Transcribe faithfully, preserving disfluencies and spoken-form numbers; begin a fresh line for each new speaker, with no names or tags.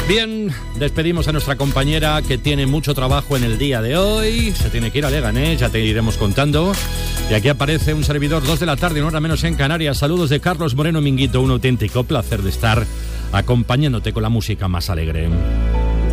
Bien, despedimos a nuestra compañera que tiene mucho trabajo en el día de hoy. Se tiene que ir a Leganés, ya te iremos contando. Y aquí aparece un servidor, dos de la tarde, una hora menos en Canarias. Saludos de Carlos Moreno Minguito, un auténtico placer de estar acompañándote con la música más alegre.